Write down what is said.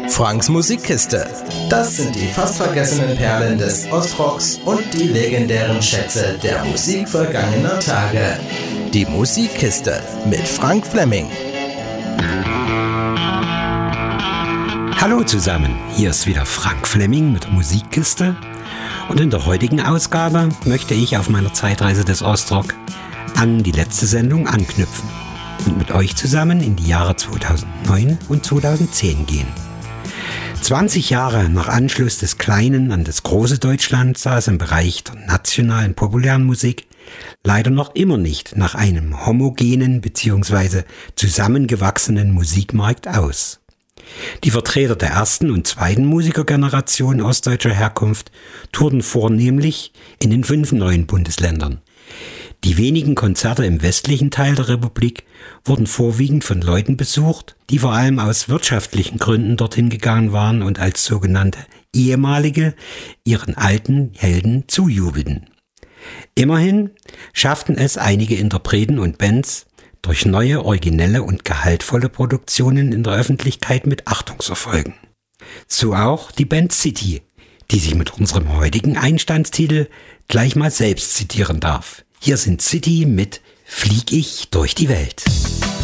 Franks Musikkiste. Das sind die fast vergessenen Perlen des Ostrocks und die legendären Schätze der Musik vergangener Tage. Die Musikkiste mit Frank Fleming. Hallo zusammen, hier ist wieder Frank Fleming mit der Musikkiste. Und in der heutigen Ausgabe möchte ich auf meiner Zeitreise des Ostrock an die letzte Sendung anknüpfen und mit euch zusammen in die Jahre 2009 und 2010 gehen. 20 Jahre nach Anschluss des kleinen an das große Deutschland sah es im Bereich der nationalen populären Musik leider noch immer nicht nach einem homogenen bzw. zusammengewachsenen Musikmarkt aus. Die Vertreter der ersten und zweiten Musikergeneration ostdeutscher Herkunft tourten vornehmlich in den 5 neuen Bundesländern. Die wenigen Konzerte im westlichen Teil der Republik wurden vorwiegend von Leuten besucht, die vor allem aus wirtschaftlichen Gründen dorthin gegangen waren und als sogenannte ehemalige ihren alten Helden zujubelten. Immerhin schafften es einige Interpreten und Bands, durch neue, originelle und gehaltvolle Produktionen in der Öffentlichkeit mit Achtung zu erfolgen. So auch die Band City, die sich mit unserem heutigen Einstandstitel gleich mal selbst zitieren darf. Hier sind City mit Flieg ich durch die Welt.